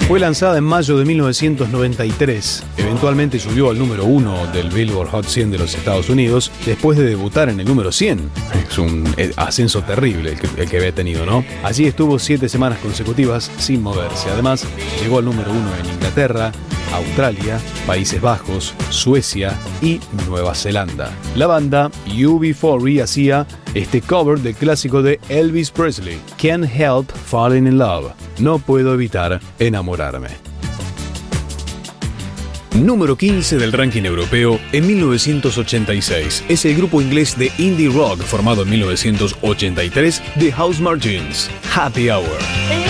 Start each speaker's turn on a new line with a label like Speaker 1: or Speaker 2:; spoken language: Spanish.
Speaker 1: Fue lanzada en mayo de 1993. Eventualmente subió al número 1 del Billboard Hot 100 de los Estados Unidos después de debutar en el número 100. Es un ascenso terrible el que había tenido, ¿no? Allí estuvo 7 semanas consecutivas sin moverse. Además, llegó al número 1 en Inglaterra, Australia, Países Bajos, Suecia y Nueva Zelanda. La banda UB40 hacía este cover del clásico de Elvis Presley, Can't Help Falling in Love. No puedo evitar enamorarme. Número 15 del ranking europeo en 1986. Es el grupo inglés de indie rock formado en 1983 The Housemartins, Happy Hour.